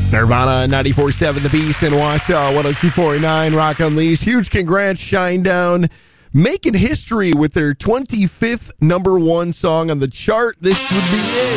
Nirvana 94.7 The Beast in Wausau, 102.9 Rock Unleashed. Huge congrats, Shinedown, making history with their 25th number one song on the chart. This would be it.